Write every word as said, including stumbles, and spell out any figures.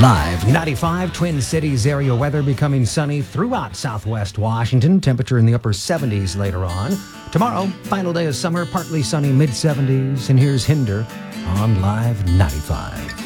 Live ninety-five, Twin Cities area weather becoming sunny throughout southwest Washington. Temperature in the upper seventies later on. Tomorrow, final day of summer, partly sunny, mid seventies. And here's Hinder on Live ninety-five.